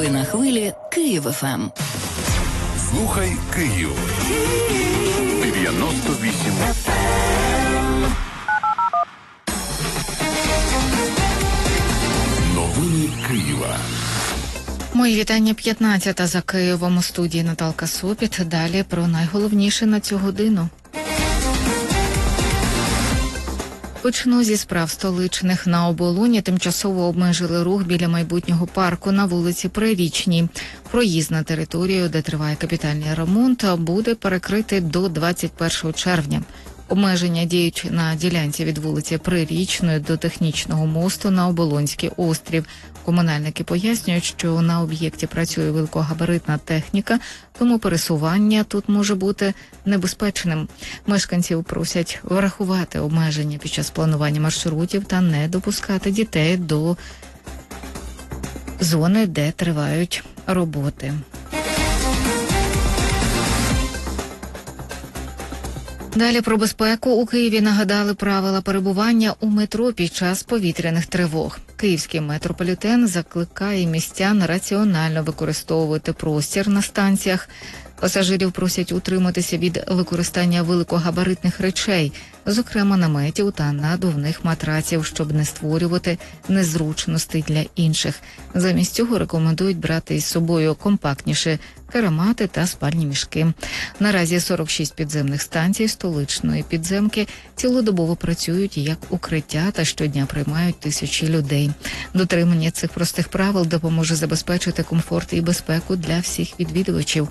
Ви на хвилі Київ ФМ. Слухай Київ. 98 FM. Новини Києва. Мої вітання, 15-та за Києвом. У студії Наталка Сопіт. Далі про найголовніше на цю годину. Почну зі справ столичних. На Оболоні тимчасово обмежили рух біля майбутнього парку на вулиці Прирічній. Проїзд на територію, де триває капітальний ремонт, буде перекритий до 21 червня. Обмеження діють на ділянці від вулиці Прирічної до технічного мосту на Оболонський острів. Комунальники пояснюють, що на об'єкті працює великогабаритна техніка, тому пересування тут може бути небезпечним. Мешканців просять врахувати обмеження під час планування маршрутів та не допускати дітей до зони, де тривають роботи. Далі про безпеку. У Києві нагадали правила перебування у метро під час повітряних тривог. Київський метрополітен закликає містян раціонально використовувати простір на станціях. Пасажирів просять утриматися від використання великогабаритних речей, зокрема наметів та надувних матраців, щоб не створювати незручностей для інших. Замість цього рекомендують брати із собою компактніші каремати та спальні мішки. Наразі 46 підземних станцій столичної підземки цілодобово працюють як укриття та щодня приймають тисячі людей. Дотримання цих простих правил допоможе забезпечити комфорт і безпеку для всіх відвідувачів.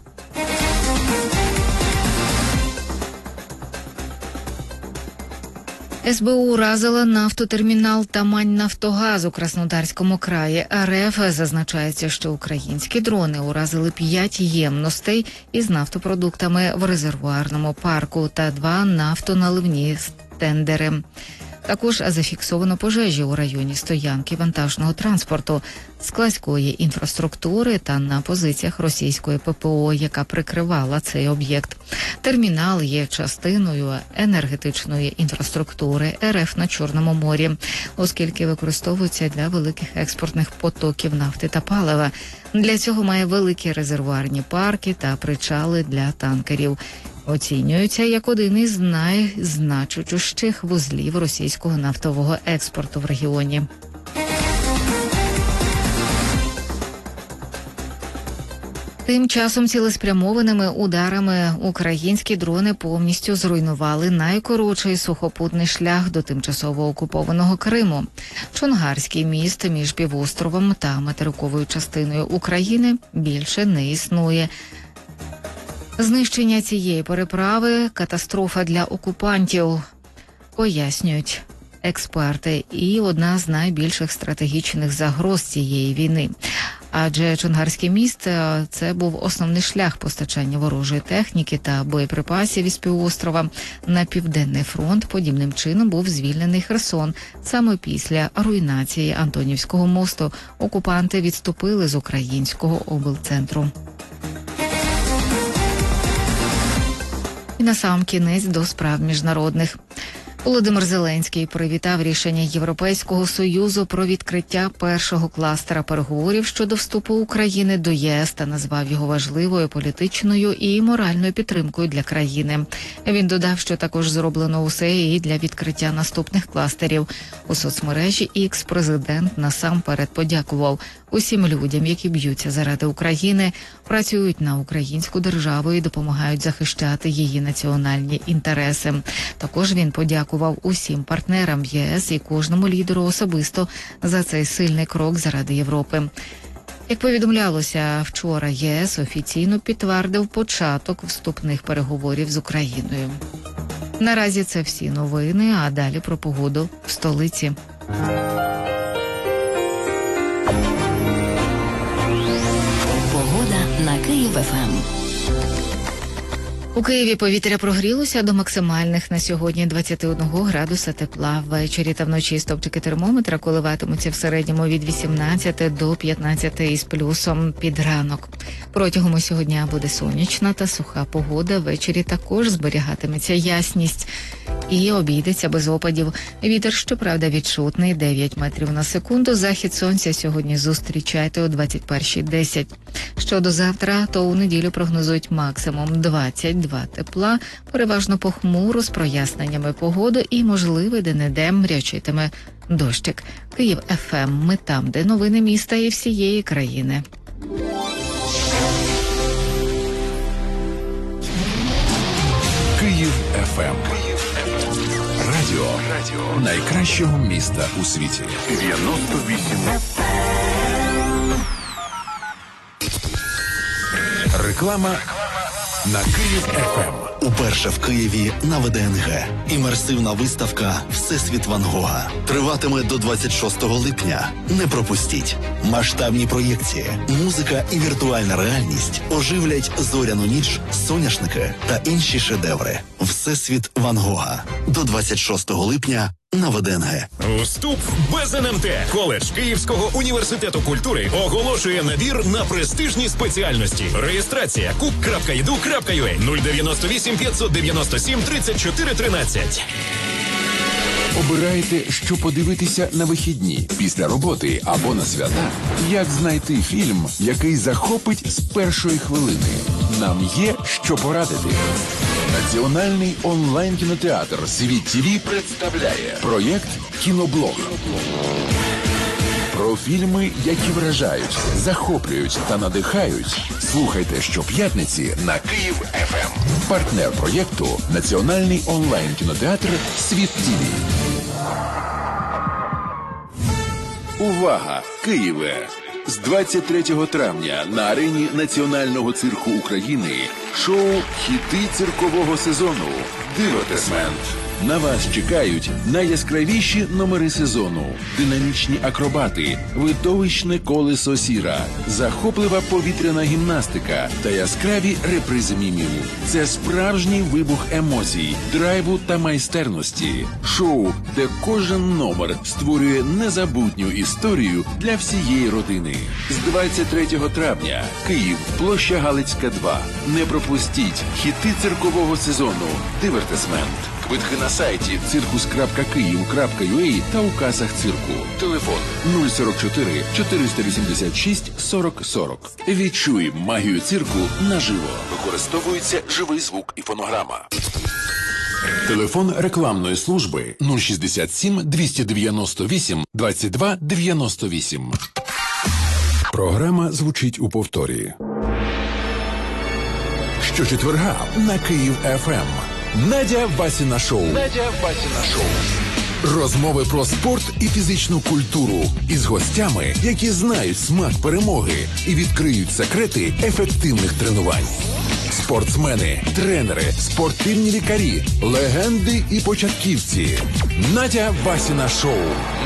СБУ уразила нафтотермінал Тамань-Нафтогаз у Краснодарському краї. РФ зазначається, що українські дрони уразили 5 ємностей із нафтопродуктами в резервуарному парку та 2 нафтоналивні тендери. Також зафіксовано пожежі у районі стоянки вантажного транспорту, складської інфраструктури та на позиціях російської ППО, яка прикривала цей об'єкт. Термінал є частиною енергетичної інфраструктури РФ на Чорному морі, оскільки використовується для великих експортних потоків нафти та палива. Для цього має великі резервуарні парки та причали для танкерів. Оцінюється як один із найзначущих вузлів російського нафтового експорту в регіоні. Тим часом цілеспрямованими ударами українські дрони повністю зруйнували найкоротший сухопутний шлях до тимчасово окупованого Криму. Чонгарський міст між півостровом та материковою частиною України більше не існує. Знищення цієї переправи – катастрофа для окупантів, пояснюють експерти, і одна з найбільших стратегічних загроз цієї війни. Адже Чонгарський міст – це був основний шлях постачання ворожої техніки та боєприпасів із півострова на Південний фронт. Подібним чином був звільнений Херсон. Саме після руйнації Антонівського мосту окупанти відступили з українського облцентру. І насамкінець до справ міжнародних. Володимир Зеленський привітав рішення Європейського Союзу про відкриття першого кластера переговорів щодо вступу України до ЄС та назвав його важливою політичною і моральною підтримкою для країни. Він додав, що також зроблено усе і для відкриття наступних кластерів. У соцмережі X президент насамперед подякував усім людям, які б'ються заради України, працюють на українську державу і допомагають захищати її національні інтереси. Також він подякував усім партнерам ЄС і кожному лідеру особисто за цей сильний крок заради Європи. Як повідомлялося, вчора ЄС офіційно підтвердив початок вступних переговорів з Україною. Наразі це всі новини, а далі про погоду в столиці. Погода на Київ ФМ. У Києві повітря прогрілося до максимальних на сьогодні 21 градуса тепла. Ввечері та вночі стопчики термометра коливатимуться в середньому від 18 до 15 із плюсом під ранок. Протягом усього дня буде сонячна та суха погода. Ввечері також зберігатиметься ясність. і обійдеться без опадів. Вітер, щоправда, відчутний 9 метрів на секунду. Захід сонця сьогодні зустрічайте о 21:10. Щодо завтра, то у неділю прогнозують максимум 22 тепла, переважно похмуру з проясненнями погоди і, можливо, де-не-де мрячитиме дощик. Київ ФМ. Ми там, де новини міста і всієї країни. Київ ФМ. Радіо найкращого міста у світі. 98. Реклама на Київ ФМ. Уперше в Києві на ВДНГ. Імерсивна виставка «Всесвіт Ван Гога» триватиме до 26 липня. Не пропустіть. Масштабні проєкції, музика і віртуальна реальність оживлять зоряну ніч, соняшники та інші шедеври. «Всесвіт Ван Гога» до 26 липня на ВДНГ. Вступ без НМТ. Коледж Київського університету культури оголошує набір на престижні спеціальності. Реєстрація cook.edu.ua 098 597 34 13. Обираєте, що подивитися на вихідні, після роботи або на свята? Як знайти фільм, який захопить з першої хвилини? Нам є що порадити. Національний онлайн-кінотеатр «Світ ТВ» представляє проєкт «Кіноблог». Про фільми, які вражають, захоплюють та надихають. Слухайте щоп'ятниці на Київ ФМ. Партнер проєкту – Національний онлайн-кінотеатр «Світ ТВ». Увага! Києве! З 23 травня на арені Національного цирку України шоу «Хіти циркового сезону» «Дивертисмент». На вас чекають найяскравіші номери сезону, динамічні акробати, видовищне колесо сіра, захоплива повітряна гімнастика та яскраві репризи мімів. Це справжній вибух емоцій, драйву та майстерності. Шоу, де кожен номер створює незабутню історію для всієї родини. З 23 травня Київ, площа Галицька, 2. Не пропустіть хіти циркового сезону «Дивертисмент». Квитки на сайті circus.kyiv.ua та у касах цирку. Телефон 044 486 40 40. Відчуй магію цирку наживо. Використовується живий звук і фонограма. Телефон рекламної служби 067 298 22 98. Програма звучить у повторі. Щочетверга на Київ ФМ. Надя Васіна шоу. Розмови про спорт і фізичну культуру із гостями, які знають смак перемоги і відкриють секрети ефективних тренувань. Спортсмени, тренери, спортивні лікарі, легенди і початківці. Надя Васіна шоу.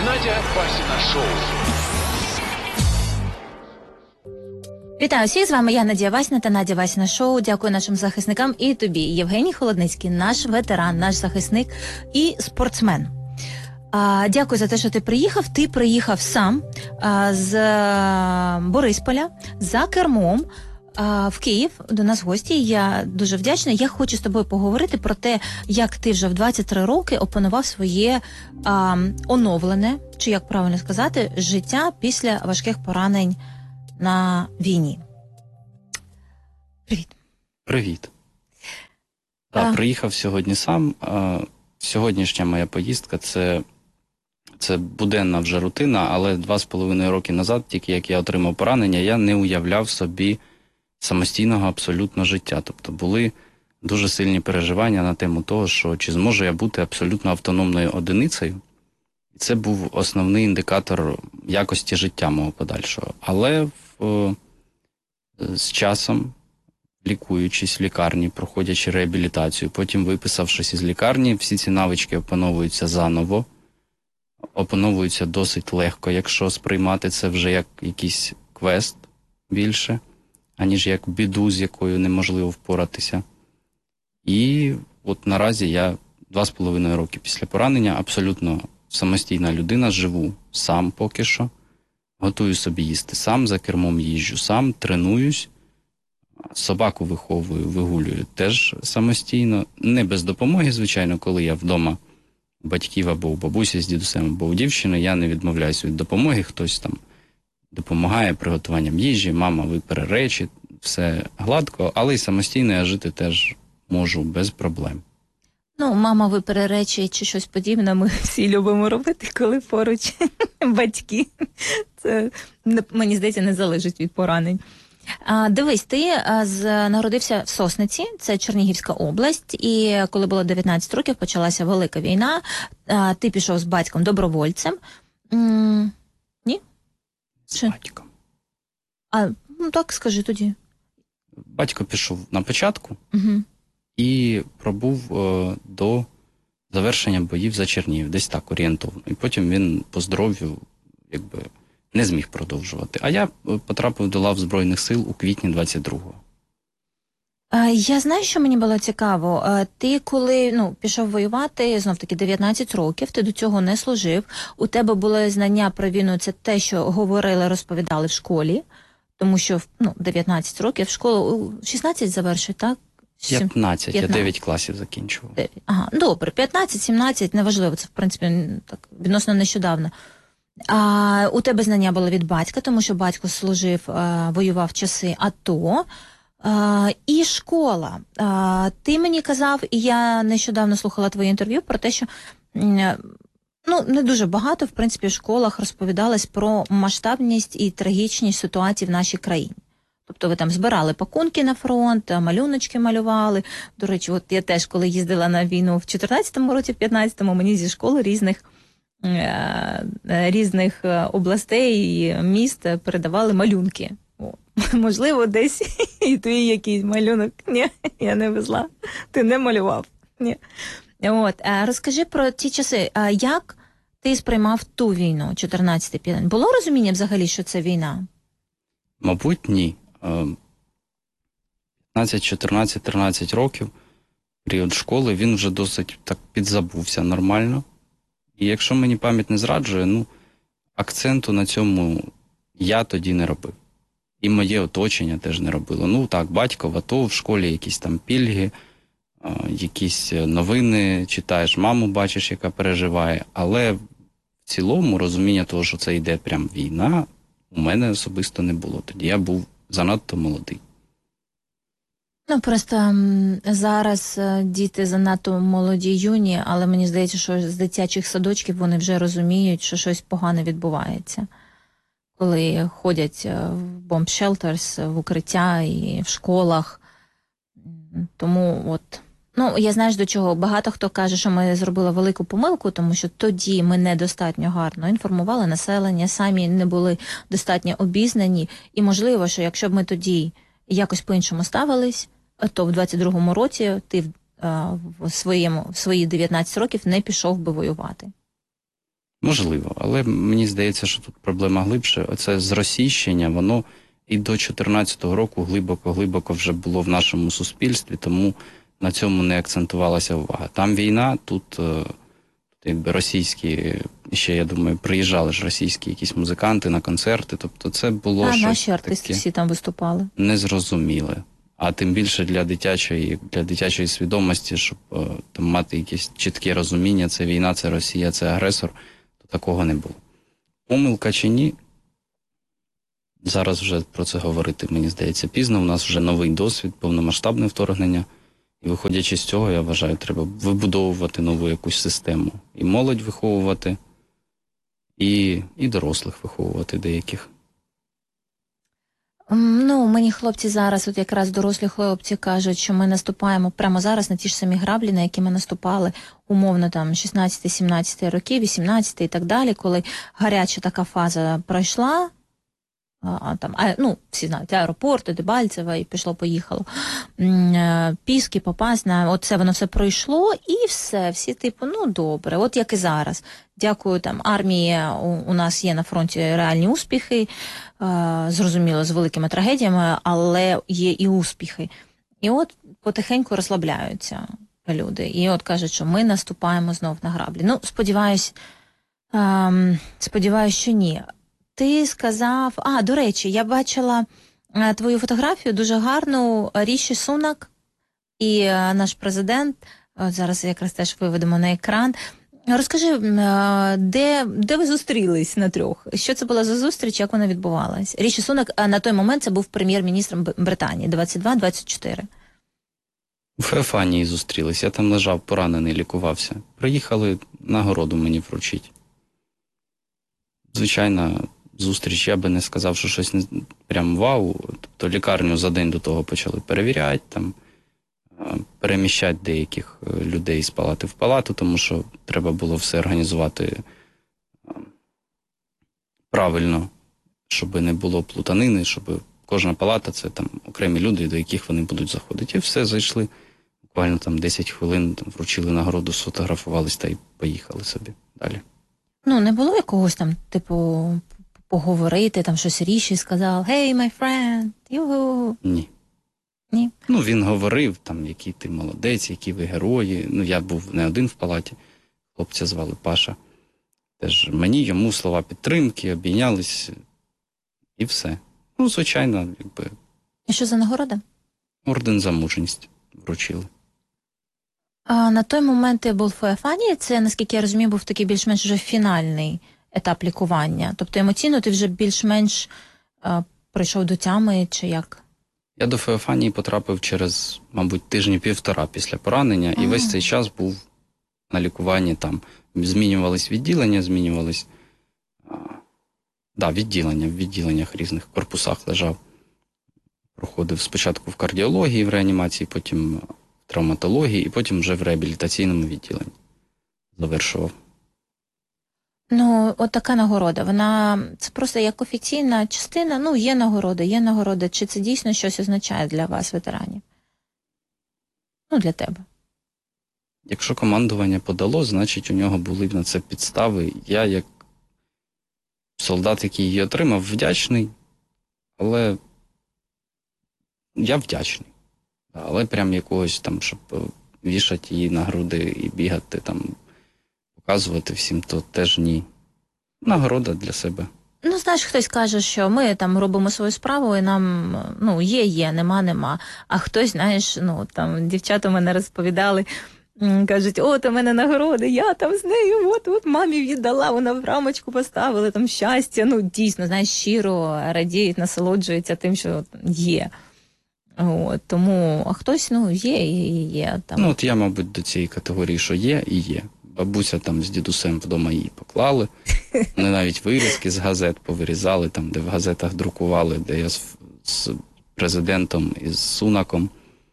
Вітаю всіх, з вами я, Надія Васіна та Надя Васіна шоу. Дякую нашим захисникам і тобі, Євгеній Холодницький, наш ветеран, наш захисник і спортсмен. Дякую за те, що ти приїхав. Ти приїхав сам з Борисполя за кермом в Київ до нас в гості. Я дуже вдячна. Я хочу з тобою поговорити про те, як ти вже в 23 роки опанував своє оновлене, чи як правильно сказати, життя після важких поранень на війні. Привіт. Привіт. Так, приїхав сьогодні сам. Сьогоднішня моя поїздка це буденна вже рутина, але 2,5 роки назад, тільки як я отримав поранення, я не уявляв собі самостійного абсолютно життя. Тобто були дуже сильні переживання на тему того, що чи зможу я бути абсолютно автономною одиницею. І це був основний індикатор якості життя мого подальшого. Але з часом, лікуючись в лікарні, проходячи реабілітацію, потім виписавшись із лікарні, всі ці навички опановуються заново, опановуються досить легко, якщо сприймати це вже як якийсь квест більше, аніж як біду, з якою неможливо впоратися. І от наразі я 2,5 роки після поранення абсолютно самостійна людина, живу сам поки що, готую собі їсти сам, за кермом їжджу сам, тренуюсь, Собаку виховую, вигулюю теж самостійно. Не без допомоги, звичайно, коли я вдома у батьків або у бабусі з дідусем, або у дівчини, я не відмовляюся від допомоги. Хтось там допомагає приготуванням їжі, мама випере речі, все гладко, але й самостійно я жити теж можу без проблем. Ну, мама випере речі чи щось подібне, ми всі любимо робити, коли поруч батьки. Це, мені здається, не залежить від поранень. Дивись, ти народився в Сосниці, це Чернігівська область, і коли було 19 років, почалася Велика війна, ти пішов з батьком добровольцем. Ні? З батьком. Ну так, скажи тоді. Батько пішов на початку. Угу. І пробув до завершення боїв за Чернігів, десь так, орієнтовно. І потім він по здоров'ю не зміг продовжувати. А я потрапив до лав Збройних сил у квітні 22-го. Я знаю, що мені було цікаво. Ти коли пішов воювати, знов-таки 19 років, ти до цього не служив, у тебе були знання про війну, це те, що говорили, розповідали в школі, тому що 19 років в школу, 16 завершив, так? 15, я 9 класів закінчував. 9. Ага, добре, 15-17, неважливо, це, в принципі, так, відносно нещодавно. У тебе знання було від батька, тому що батько служив, воював в часи АТО. І школа. Ти мені казав, і я нещодавно слухала твоє інтерв'ю про те, що не дуже багато, в принципі, в школах розповідалось про масштабність і трагічність ситуації в нашій країні. Тобто ви там збирали пакунки на фронт, малюночки малювали. До речі, от я теж, коли їздила на війну в 14-му році, в 15-му, мені зі школи різних областей і міст передавали малюнки. Можливо, десь і твій якийсь малюнок. Ні, я не везла. Ти не малював. Ні. Розкажи про ті часи. Як ти сприймав ту війну, 14-15? Було розуміння взагалі, що це війна? Мабуть, ні. 15, 14, 13 років, період школи, він вже досить так підзабувся нормально. І якщо мені пам'ять не зраджує, акценту на цьому я тоді не робив. І моє оточення теж не робило. Так, батько в АТО, в школі якісь там пільги, якісь новини читаєш, маму бачиш, яка переживає. Але в цілому розуміння того, що це йде прям війна, у мене особисто не було. Тоді я був занадто молодий. Просто зараз діти занадто молоді, юні, але мені здається, що з дитячих садочків вони вже розуміють, що щось погане відбувається. Коли ходять в бомб-шелтерс, в укриття і в школах. Тому я знаю, до чого. Багато хто каже, що ми зробили велику помилку, тому що тоді ми недостатньо гарно інформували населення, самі не були достатньо обізнані. І можливо, що якщо б ми тоді якось по-іншому ставились, то в 22-му році ти в свої 19 років не пішов би воювати. Можливо, але мені здається, що тут проблема глибше. Оце зросійщення, воно і до 14-го року глибоко вже було в нашому суспільстві, тому на цьому не акцентувалася увага. Там війна, тут російські, ще, я думаю, приїжджали ж російські якісь музиканти на концерти, тобто це було щось наші артисти всі там виступали. Незрозуміле. А тим більше для дитячої свідомості, щоб там мати якесь чітке розуміння, це війна, це Росія, це агресор, то такого не було. Помилка чи ні? Зараз вже про це говорити, мені здається, пізно. У нас вже новий досвід, повномасштабне вторгнення. І виходячи з цього, я вважаю, треба вибудовувати нову якусь систему. І молодь виховувати, і дорослих виховувати деяких. Мені хлопці зараз, от якраз дорослі хлопці кажуть, що ми наступаємо прямо зараз на ті ж самі граблі, на які ми наступали умовно там 16-17 роки, 18 і так далі, коли гаряча така фаза пройшла, всі знають, аеропорти, Дебальцеве, і пішло-поїхало, Піски, Попасна, оце воно все пройшло, і все, всі типу, добре, от як і зараз. Дякую, там, армії у нас є на фронті реальні успіхи, зрозуміло, з великими трагедіями, але є і успіхи. І от потихеньку розслабляються люди. І от кажуть, що ми наступаємо знов на граблі. Сподіваюсь, що ні. Ти сказав, до речі, я бачила твою фотографію, дуже гарну, Ріші Сунак і наш президент. От зараз якраз теж виведемо на екран. Розкажи, де ви зустрілись на трьох? Що це була за зустріч, як вона відбувалась? Ріші Сунак на той момент це був прем'єр-міністром Британії, 22-24. У Феофанії зустрілись, я там лежав, поранений, лікувався. Приїхали, нагороду мені вручить. Звичайна зустріч, я би не сказав, що щось прям вау. Тобто лікарню за день до того почали перевіряти, там, переміщати деяких людей з палати в палату, тому що треба було все організувати правильно, щоб не було плутанини, щоб кожна палата – це там окремі люди, до яких вони будуть заходити. І все, зайшли, буквально там 10 хвилин, там, вручили нагороду, сфотографувались та й поїхали собі далі. Ну, не було якогось там, типу, поговорити, там щось Ріші сказав, «Hey, my friend, югу». Ні. Ні? Ну, він говорив, там, який ти молодець, які ви герої. Ну, я був не один в палаті, хлопця звали Паша. Теж мені, йому слова підтримки, обійнялись, і все. Ну, звичайно, якби. І що за нагорода? Орден за мужність вручили. А на той момент ти був в Феофанії, це, наскільки я розумію, був такий більш-менш вже фінальний етап лікування. Тобто емоційно ти вже більш-менш прийшов до тями, чи як? Я до Феофанії потрапив через, мабуть, тижні-півтора після поранення, і весь цей час був на лікуванні там. Змінювались відділення, відділення, в відділеннях різних корпусах лежав. Проходив спочатку в кардіології, в реанімації, потім в травматології, і потім вже в реабілітаційному відділенні завершував. Ну, от така нагорода, вона, це просто як офіційна частина, ну, є нагорода, чи це дійсно щось означає для вас, ветеранів? Ну, для тебе. Якщо командування подало, значить у нього були на це підстави. Я, як солдат, який її отримав, вдячний, але я вдячний. Але прям якогось там, щоб вішати її на груди і бігати там, показувати всім, то теж ні. Нагорода для себе. Ну, знаєш, хтось каже, що ми там робимо свою справу, і нам, ну, є, нема. А хтось, знаєш, ну, там, дівчата мене розповідали, кажуть, от у мене нагорода, я там з нею, от мамі віддала, вона в рамочку поставила, там щастя, ну, дійсно, знаєш, щиро радіють, насолоджуються тим, що є. От, тому, а хтось, ну, є. Там. Ну, от я, мабуть, до цієї категорії, що є і є. Бабуся там з дідусем вдома її поклали. Вони навіть вирізки з газет повирізали, там, де в газетах друкували, де я з президентом і з Сунаком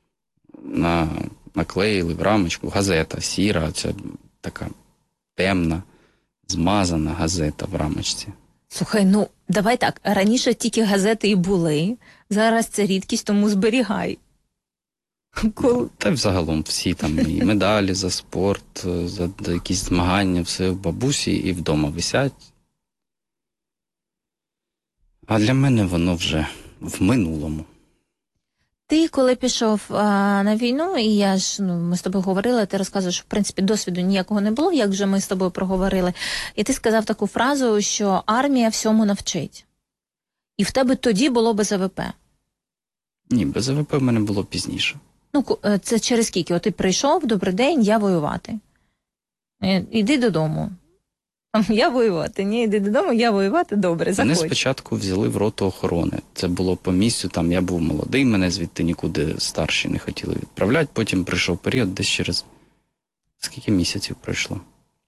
наклеїли в рамочку. Газета сіра, ця така темна, змазана газета в рамочці. Слухай, ну, давай так, раніше тільки газети і були, зараз це рідкість, тому зберігай. Та й взагалом всі там і медалі за спорт, за якісь змагання, все в бабусі і вдома висять. А для мене воно вже в минулому. Ти, коли пішов на війну, і ми з тобою говорили, ти розказував, що, в принципі, досвіду ніякого не було, як вже ми з тобою проговорили, і ти сказав таку фразу, що армія всьому навчить. І в тебе тоді було БЗВП. Ні, БЗВП в мене було пізніше. Ну, це через скільки? От ти прийшов, добрий день, я воювати. Іди додому. Я воювати. Ні, йди додому, я воювати, добре, заходь. Мене спочатку взяли в роту охорони. Це було по місцю, там я був молодий, мене звідти нікуди старші не хотіли відправляти. Потім прийшов період, десь через скільки місяців пройшло.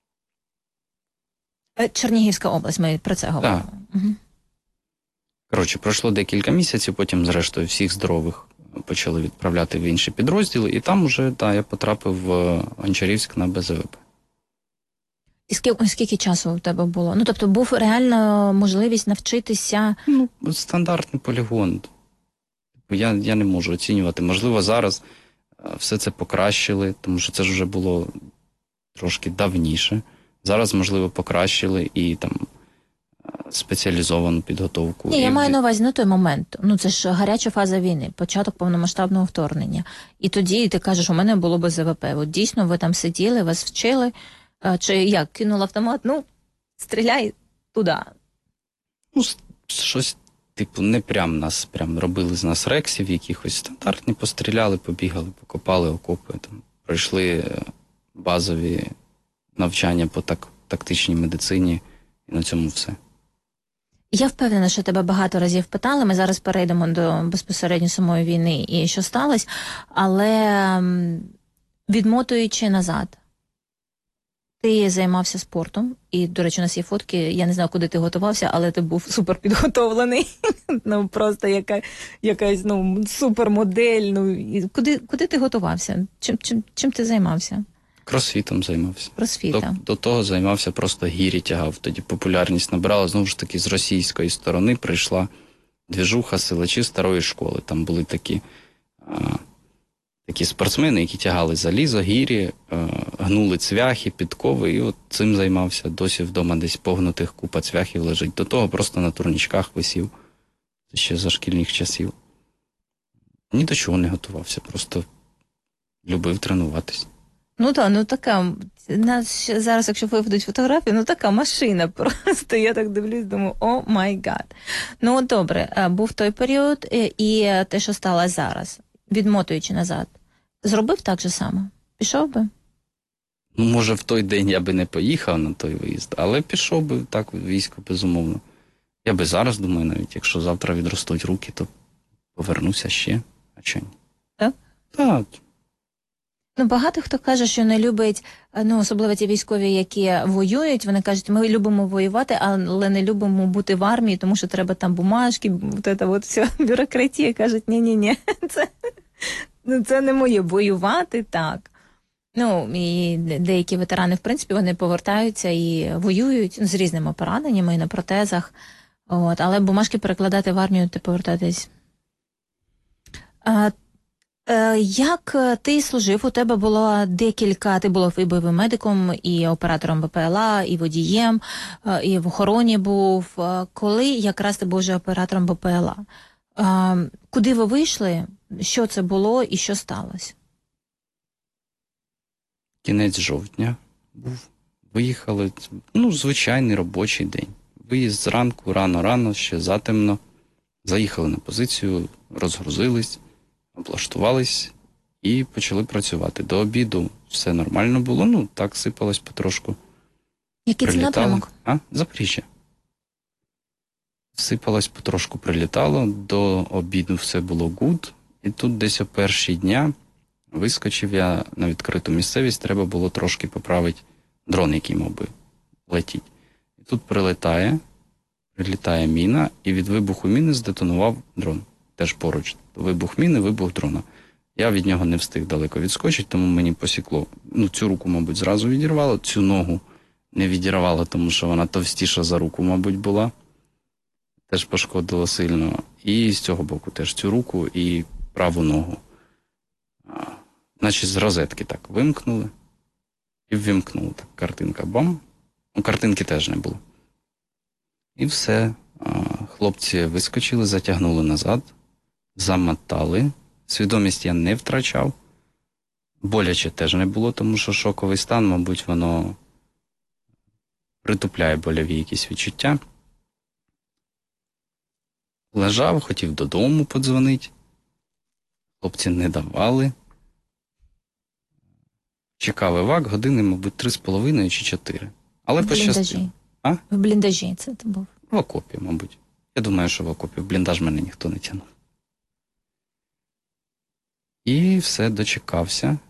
Чернігівська область, ми про це говоримо. Так. Угу. Коротше, пройшло декілька місяців, потім, зрештою, всіх здорових почали відправляти в інші підрозділи, і там уже, я потрапив в Гончарівськ на БЗВП. І скільки часу у тебе було? Ну, тобто, був реально можливість навчитися? Ну, стандартний полігон. Я не можу оцінювати. Можливо, зараз все це покращили, тому що це ж вже було трошки давніше. Зараз, можливо, покращили і там спеціалізовану підготовку. Ні, я маю на увазі на той момент. Ну, це ж гаряча фаза війни, початок повномасштабного вторгнення. І тоді ти кажеш, у мене було БЗВП. От дійсно, ви там сиділи, вас вчили. Чи як, кинув автомат, ну, стріляй туди. Ну, щось типу, не прям нас, прям робили з нас рексів якихось стандартні, постріляли, побігали, покопали окопи, там, пройшли базові навчання по тактичній медицині, і на цьому все. Я впевнена, що тебе багато разів питали. Ми зараз перейдемо до безпосередньо самої війни і що сталося, але відмотуючи назад, ти займався спортом, і, до речі, у нас є фотки, я не знаю, куди ти готувався, але ти був супер підготовлений, ну, просто якась, ну, супермодель, ну, і куди ти готувався? Чим ти займався? Кросфітом займався. Кросфітом. До того займався, просто гірі тягав, тоді популярність набирала, знову ж таки, з російської сторони прийшла двіжуха силачі старої школи, там були такі спортсмени, які тягали залізо, гірі, гнули цвяхи, підкови, і от цим займався. Досі вдома десь погнутих купа цвяхів лежить. До того просто на турнічках висів, ще за шкільних часів. Ні до чого не готувався, просто любив тренуватись. Ну так, ну така, зараз, якщо виведуть фотографію, ну така машина просто, я так дивлюсь, думаю, о май гад. Ну добре, був той період, і те, що сталося зараз, відмотуючи назад, зробив так же само? Пішов би? Ну, може, в той день я би не поїхав на той виїзд, але пішов би так в військо, безумовно. Я би зараз, думаю, навіть якщо завтра відростуть руки, то повернуся ще. А чого ні? Так? Так. Ну, багато хто каже, що не любить, ну, особливо ті військові, які воюють, вони кажуть, ми любимо воювати, але не любимо бути в армії, тому що треба там бумажки, от вся бюрократія. Кажуть, ні-ні-ні, це не моє, воювати так. Ну, і деякі ветерани, в принципі, вони повертаються і воюють з різними пораненнями і на протезах, от, але бумажки перекладати в армію, ти повертатись. Як ти служив? У тебе було декілька, ти був і бойовим медиком, і оператором БПЛА, і водієм, і в охороні був. Коли якраз ти був вже оператором БПЛА? Куди ви вийшли? Що це було і що сталося? Кінець жовтня був. Виїхали, ну, звичайний робочий день. Виїзд зранку, рано-рано, ще затемно. Заїхали на позицію, розгрузились, облаштувались і почали працювати. До обіду все нормально було, ну, так сипалось потрошку. Який це напрямок? Запоріжжя. Сипалось потрошку, прилітало, до обіду все було гуд, і тут десь о перші дня вискочив я на відкриту місцевість, треба було трошки поправити дрон, який мав би летіти. І тут прилітає міна, і від вибуху міни здетонував дрон. Теж поруч. Вибух міни, вибух дрона. Я від нього не встиг далеко відскочити, тому мені посікло. Ну, цю руку, мабуть, зразу відірвало, цю ногу не відірвало, тому що вона товстіша за руку, мабуть, була. Теж пошкодило сильно. І з цього боку теж цю руку і праву ногу. Значить, з розетки так вимкнули. І ввімкнули. Так, картинка бам. Ну, картинки теж не було. І все. Хлопці вискочили, затягнули назад, замотали. Свідомість я не втрачав. Боляче теж не було, тому що шоковий стан, мабуть, воно притупляє больові якісь відчуття. Лежав, хотів додому подзвонити. Хлопці не давали. Чекав евак години, мабуть, 3,5 чи 4. Але пощастило. В бліндажі це ти був? В окопі, мабуть. Я думаю, що в окопі. В бліндаж мене ніхто не тягнув. І все, дочекався.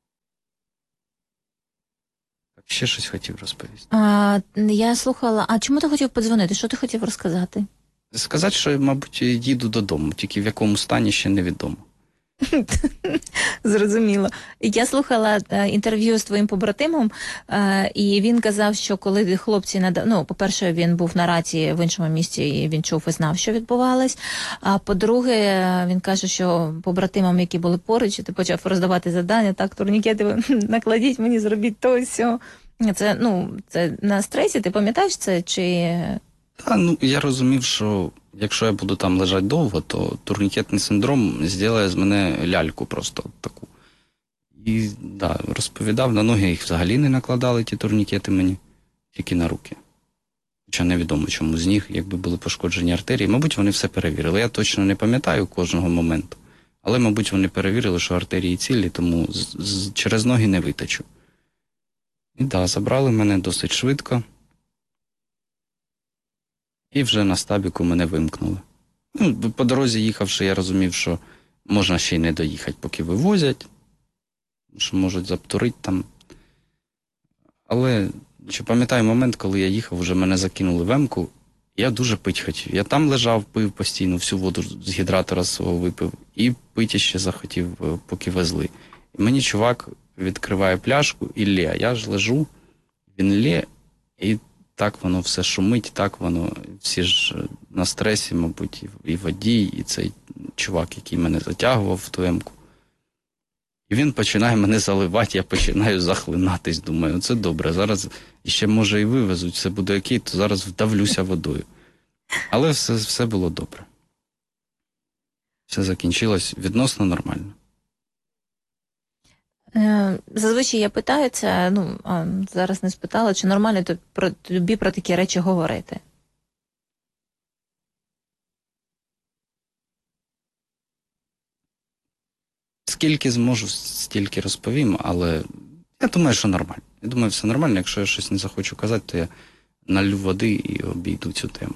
Ще щось хотів розповісти. Я слухала. А чому ти хотів подзвонити? Що ти хотів розказати? Сказати, що, мабуть, їду додому, тільки в якому стані ще невідомо. Зрозуміло. Я слухала інтерв'ю з твоїм побратимом, і він казав, що коли хлопці по-перше, він був на рації в іншому місті, і він чув і знав, що відбувалось. А по-друге, він каже, що побратимам, які були поруч, ти почав роздавати завдання, так, турнікети, накладіть мені, зробіть то і сьо. Це на стресі, ти пам'ятаєш це, чи... Я розумів, що якщо я буду там лежати довго, то турнікетний синдром зробить з мене ляльку просто таку. І, розповідав, на ноги їх взагалі не накладали, ті турнікети мені, тільки на руки. Хоча невідомо, чому з ніг, якби були пошкоджені артерії. Мабуть, вони все перевірили. Я точно не пам'ятаю кожного моменту. Але, мабуть, вони перевірили, що артерії цілі, тому через ноги не витечу. І так, забрали мене досить швидко. І вже на стабіку мене вимкнули. Ну, по дорозі їхавши, я розумів, що можна ще й не доїхати, поки вивозять, що можуть заптурити там. Але ще пам'ятаю момент, коли я їхав, вже мене закинули в М-ку, я дуже пить хотів. Я там лежав, пив постійно, всю воду з гідратора свого випив, і пити ще захотів, поки везли. І мені чувак відкриває пляшку і лє. Я ж лежу, він лє, і так воно все шумить, так воно, всі ж на стресі, мабуть, і водій, і цей чувак, який мене затягував в ту М-ку. І він починає мене заливати, я починаю захлинатись, думаю, це добре, зараз ще може і вивезуть, все буде окей, то зараз вдавлюся водою. Але все було добре. Все закінчилось відносно нормально. Зазвичай я питаю це, зараз не спитала, чи нормально тобі про такі речі говорити? Скільки зможу, стільки розповім, але я думаю, що нормально. Я думаю, все нормально. Якщо я щось не захочу казати, то я налью води і обійду цю тему.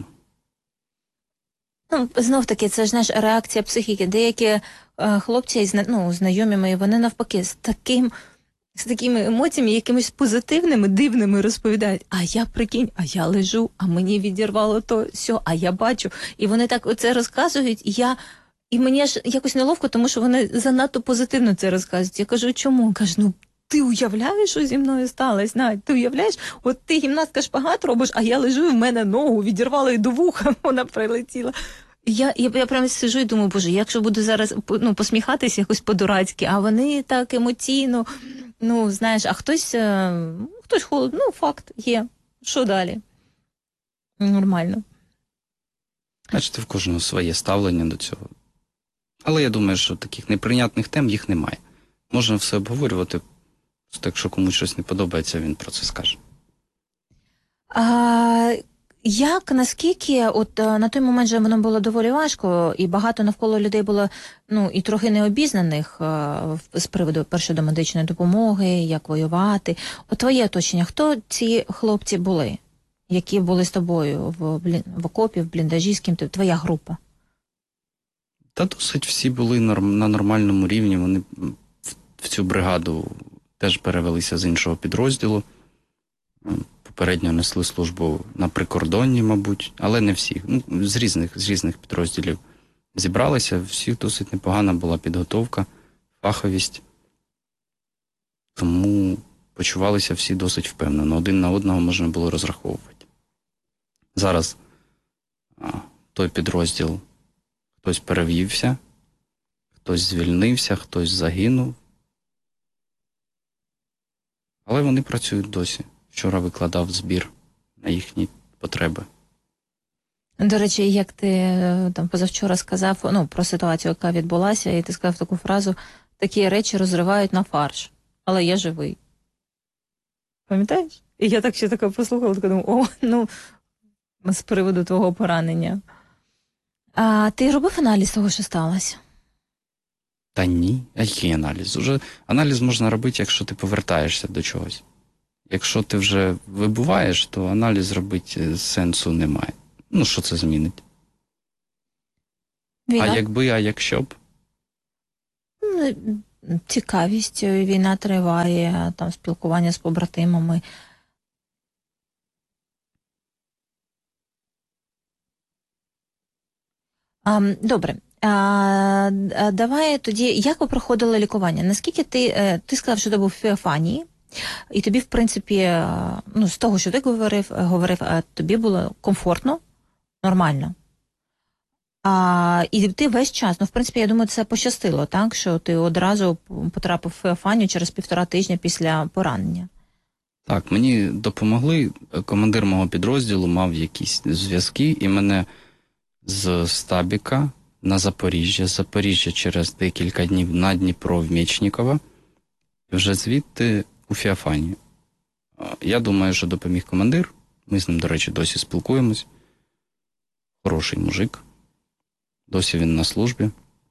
Знов-таки, це ж наша реакція психіки. Деякі хлопці, знайомі мої, вони навпаки з такими емоціями, якимись позитивними, дивними розповідають. А я, прикинь, а я лежу, а мені відірвало то, сьо, а я бачу. І вони так оце розказують, і мені аж якось неловко, тому що вони занадто позитивно це розказують. Я кажу, чому? Кажу, ти уявляєш, що зі мною сталося, Надь? Ти уявляєш? От ти гімнастка шпагат робиш, а я лежу, і в мене ногу відірвало і до вуха, вона прилетіла. Я прямо сиджу і думаю, боже, якщо буду зараз посміхатись якось по-дурацьки, а вони так емоційно, знаєш, а хтось холодно, факт, є. Що далі? Нормально. Бачите, в кожного своє ставлення до цього. Але я думаю, що таких неприйнятних тем їх немає. Можна все обговорювати, просто якщо комусь щось не подобається, він про це скаже. Наскільки, на той момент же воно було доволі важко, і багато навколо людей було, і трохи необізнаних з приводу першої домедичної допомоги, як воювати. Твоє оточення, хто ці хлопці були, які були з тобою в окопі, в бліндажі, з ким ти, твоя група? Та досить всі були на нормальному рівні, вони в цю бригаду теж перевелися з іншого підрозділу. Попередньо несли службу на прикордонні, мабуть, але не всі. З різних підрозділів зібралися, всіх досить непогана була підготовка, фаховість. Тому почувалися всі досить впевнено. Один на одного можна було розраховувати. Зараз той підрозділ, хтось перевівся, хтось звільнився, хтось загинув. Але вони працюють досі. Вчора викладав збір на їхні потреби. До речі, як ти позавчора сказав, про ситуацію, яка відбулася, і ти сказав таку фразу, такі речі розривають на фарш, але я живий. Пам'ятаєш? І я так ще таке послухала, така думаю, з приводу твого поранення. А ти робив аналіз того, що сталося? Та ні. А який аналіз? Уже аналіз можна робити, якщо ти повертаєшся до чогось. Якщо ти вже вибуваєш, то аналіз робити сенсу немає. Що це змінить? Війна? А якщо б? Цікавість, війна триває, спілкування з побратимами. Добре. Давай тоді, як ви проходили лікування? Наскільки ти сказав, що ти був в Феофанії, і тобі, в принципі, з того, що ти говорив, тобі було комфортно, нормально. І ти весь час, в принципі, я думаю, це пощастило, так? Що ти одразу потрапив в Феофанію через 1,5 тижня після поранення. Так, мені допомогли. Командир мого підрозділу мав якісь зв'язки, і мене з Стабіка на Запоріжжя, з Запоріжжя через декілька днів на Дніпро в Мєчніково, і вже звідти у Феофанію. Я думаю, що допоміг командир, Ми з ним, до речі, досі спілкуємось. Хороший мужик. Досі він на службі.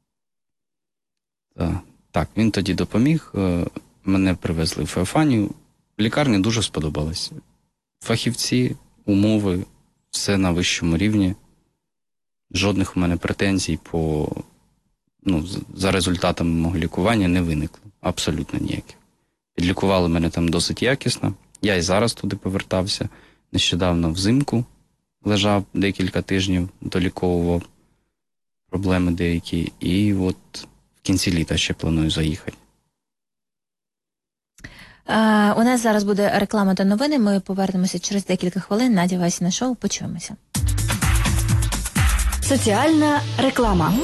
Так, він тоді допоміг. Мене привезли в Феофанію. Лікарні дуже сподобалось. Фахівці, умови, все на вищому рівні. Жодних у мене претензій за результатами мого лікування не виникло. Абсолютно ніяких. Підлікували мене там досить якісно. Я і зараз туди повертався. Нещодавно взимку лежав декілька тижнів, доліковував проблеми деякі. І от в кінці літа ще планую заїхати. У нас зараз буде реклама та новини. Ми повернемося через декілька хвилин. Надя Васіна шоу. Почуємося. Соціальна реклама.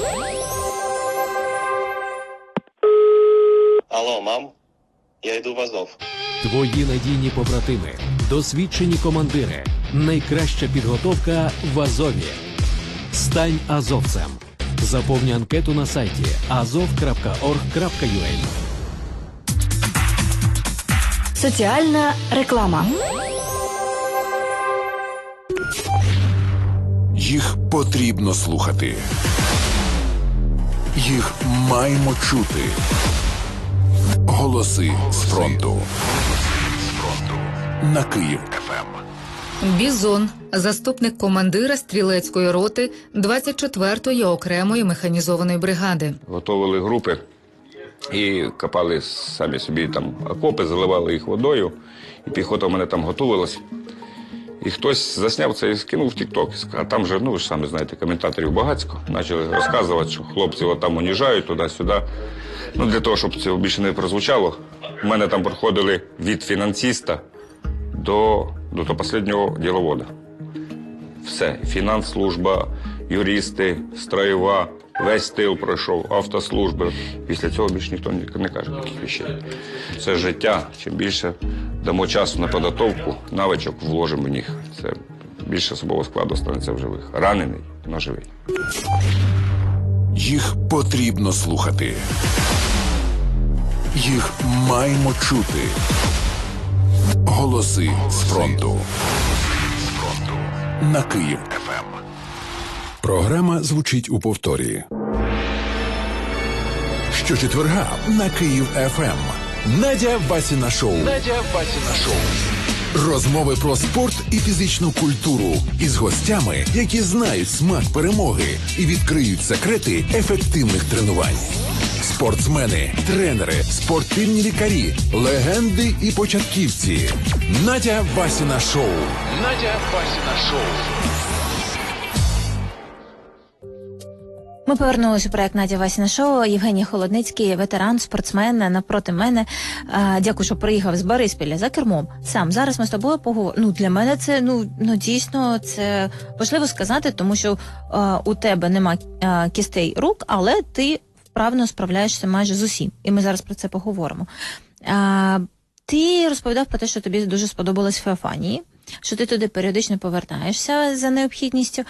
Алло, мам, я йду в Азов. Твої надійні побратими, досвідчені командири, найкраща підготовка в Азові. Стань азовцем. Заповни анкету на сайті azov.org.ua. Соціальна реклама. Їх потрібно слухати. Їх маємо чути. Голоси з фронту. На Київ ФМ. Бізон, заступник командира стрілецької роти 24-ї окремої механізованої бригади. Готовили групи і копали самі собі там окопи, заливали їх водою. І піхота в мене там готувалась. І хтось засняв це і скинув в Тік-Ток. А там же, ви ж самі знаєте, коментаторів багатько. Почали розказувати, що хлопці там уніжають туди-сюди. Для того, щоб це більше не прозвучало, у мене там проходили від фінансиста до останнього діловода. Все. Фінансслужба, юристи, строєва, весь тил пройшов, автослужби. Після цього більше ніхто не каже таких речей. Це життя. Чим більше дамо часу на підготовку, навичок вложимо в них. Це більше особового складу станеться в живих. Ранений, но живий. Їх потрібно слухати. Їх маємо чути. Голоси з фронту. На Київ ФМ. Програма звучить у повторі. Щочетверга на Київ ФМ. Надя Васіна шоу. Розмови про спорт і фізичну культуру із гостями, які знають смак перемоги і відкриють секрети ефективних тренувань. Спортсмени, тренери, спортивні лікарі, легенди і початківці. Надя Васіна шоу. Ми повернулися у проект «Надя Васіна шоу». Євгеній Холодницький, ветеран, спортсмен, напроти мене. Дякую, що приїхав з Бориспіля за кермом. Сам, зараз ми з тобою поговоримо. Для мене це, дійсно, це важливо сказати, тому що у тебе нема кістей рук, але ти вправно справляєшся майже з усім. І ми зараз про це поговоримо. Ти розповідав про те, що тобі дуже сподобалось в Феофанії, що ти туди періодично повертаєшся за необхідністю.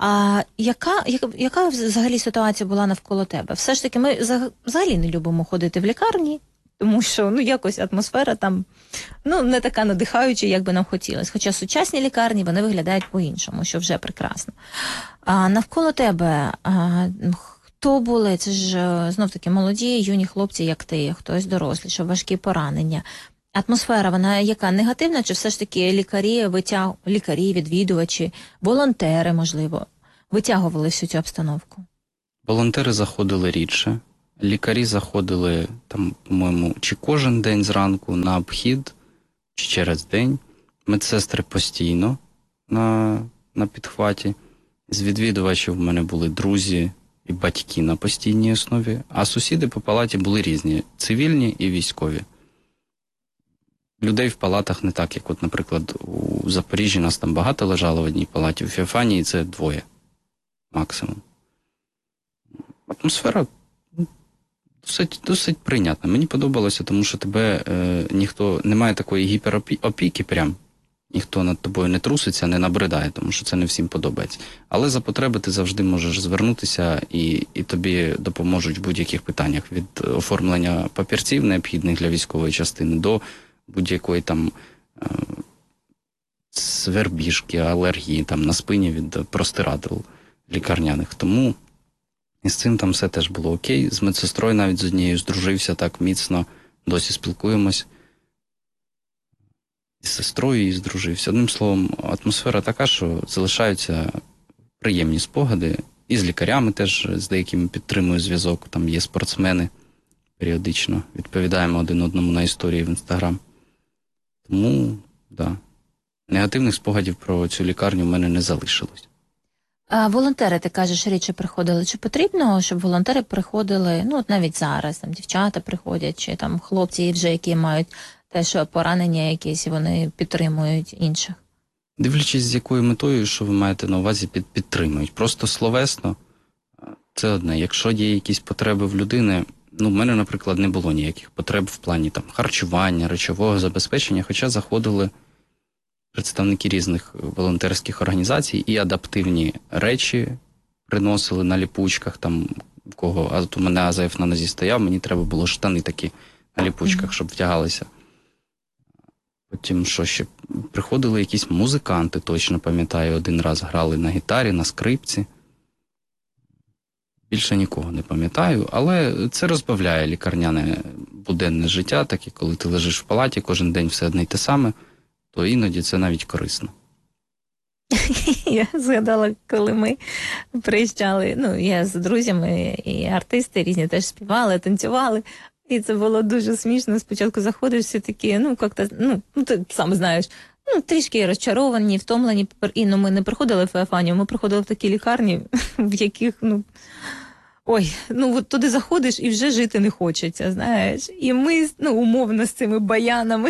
Яка взагалі ситуація була навколо тебе? Все ж таки, ми взагалі не любимо ходити в лікарні, тому що якось атмосфера там не така надихаюча, як би нам хотілося. Хоча сучасні лікарні, вони виглядають по-іншому, що вже прекрасно. Навколо тебе хто були? Це ж знов-таки молоді, юні хлопці, як ти, хтось дорослі, важкі поранення. Атмосфера, вона яка? Негативна? Чи все ж таки лікарі, відвідувачі, волонтери, можливо, витягували всю цю обстановку? Волонтери заходили рідше. Лікарі заходили, по-моєму, чи кожен день зранку на обхід, чи через день. Медсестри постійно на підхваті. З відвідувачів в мене були друзі і батьки на постійній основі, а сусіди по палаті були різні – цивільні і військові. Людей в палатах не так, як, наприклад, у Запоріжжі нас там багато лежало в одній палаті, у Феофанії це 2 максимум. Атмосфера досить прийнятна. Мені подобалося, тому що немає такої гіперопіки прям. Ніхто над тобою не труситься, не набридає, тому що це не всім подобається. Але за потреби ти завжди можеш звернутися і тобі допоможуть в будь-яких питаннях. Від оформлення папірців, необхідних для військової частини, до будь-якої свербіжки, алергії там, на спині від простирадл лікарняних. Тому і з цим там все теж було окей. З медсестрою навіть з однією здружився так міцно, досі спілкуємось. Із сестрою і здружився. Одним словом, атмосфера така, що залишаються приємні спогади. І з лікарями теж, з деякими підтримую зв'язок. Там є спортсмени періодично. Відповідаємо один одному на історії в Інстаграм. Тому, да, негативних спогадів про цю лікарню в мене не залишилось. А волонтери, ти кажеш, рідше приходили. Чи потрібно, щоб волонтери приходили, ну от навіть зараз, там дівчата приходять, чи там хлопці вже, які мають теж поранення якісь, і вони підтримують інших? Дивлячись, з якою метою, що ви маєте на увазі, підтримують. Просто словесно – це одне. Якщо є якісь потреби в людини, ну, в мене, наприклад, не було ніяких потреб в плані там харчування, речового забезпечення, хоча заходили представники різних волонтерських організацій і адаптивні речі приносили на ліпучках, там, в кого, у мене АЗФ на нозі стояв, мені треба було штани такі на ліпучках, щоб вдягалися. Потім, що ще, приходили якісь музиканти, точно пам'ятаю, один раз грали на гітарі, на скрипці. Більше нікого не пам'ятаю, але це розбавляє лікарняне буденне життя, так і коли ти лежиш в палаті, кожен день все одне й те саме, то іноді це навіть корисно. Я згадала, коли ми приїжджали, ну, я з друзями і артисти різні теж співали, танцювали. І це було дуже смішно. Спочатку заходиш, всі такі, ну, як-то, ну, ти сам знаєш, ну, трішки розчаровані, втомлені. І, ну, ми не приходили в Феофанію, ми приходили в такі лікарні, в яких, ну, ой, ну, от туди заходиш і вже жити не хочеться, знаєш. І ми, ну, умовно з цими баянами,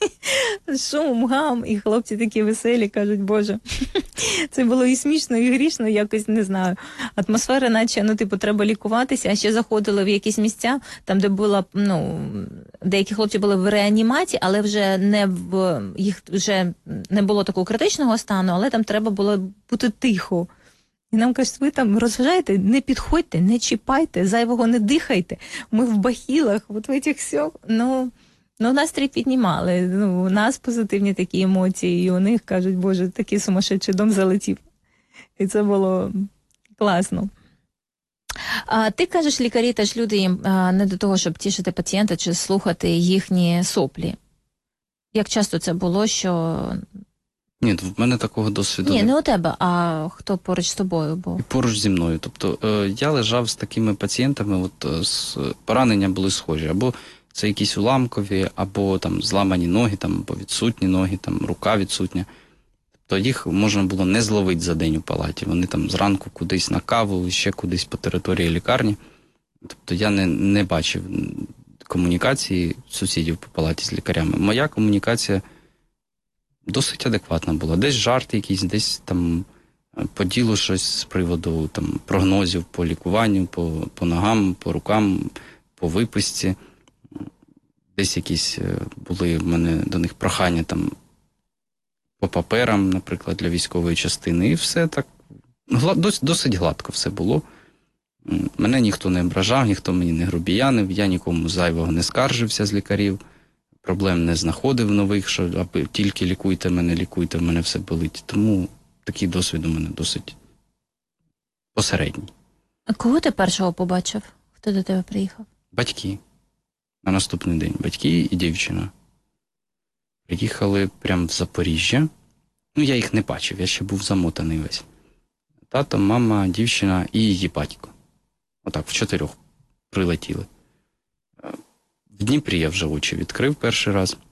шум, гам, і хлопці такі веселі, кажуть, Боже, це було і смішно, і грішно, якось, не знаю. Атмосфера, наче, ну, типу, треба лікуватися, а ще заходили в якісь місця, там, де була, ну, деякі хлопці були в реанімації, але вже не в, їх вже не було такого критичного стану, але там треба було бути тихо. І нам кажуть, ви там розважаєте, не підходьте, не чіпайте, зайвого не дихайте. Ми в бахілах, от в цих всіх, ну, настрій піднімали. Ну, у нас позитивні такі емоції, і у них, кажуть, Боже, такий сумасшедший дом залетів. І це було класно. А ти кажеш, лікарі теж люди їм не до того, щоб тішити пацієнта чи слухати їхні соплі. Як часто це було, що... Ні, в мене такого досвіду Ні, не у тебе, а хто поруч з тобою був? І поруч зі мною. Тобто я лежав з такими пацієнтами, от поранення були схожі. Або це якісь уламкові, або там зламані ноги, там, або відсутні ноги, там рука відсутня. Тобто їх можна було не зловити за день у палаті. Вони там зранку кудись на каву, ще кудись по території лікарні. Тобто я не бачив комунікації сусідів по палаті з лікарями. Моя комунікація досить адекватна була. Десь жарт якийсь, десь там по ділу щось з приводу там прогнозів по лікуванню, по ногам, по рукам, по виписці. Десь якісь були в мене до них прохання там по паперам, наприклад, для військової частини. І все так досить гладко все було. Мене ніхто не ображав, ніхто мені не грубіянив, я нікому зайвого не скаржився з лікарів. Проблем не знаходив нових, що аби тільки лікуйте, в мене все болить. Тому такий досвід у мене досить посередній. А кого ти першого побачив? Хто до тебе приїхав? Батьки. На наступний день. Батьки і дівчина. Приїхали прямо в Запоріжжя. Ну, я їх не бачив, я ще був замотаний весь. Тато, мама, дівчина і її батько. Отак, в 4 прилетіли. В Дніпрі я вже очі відкрив перший раз.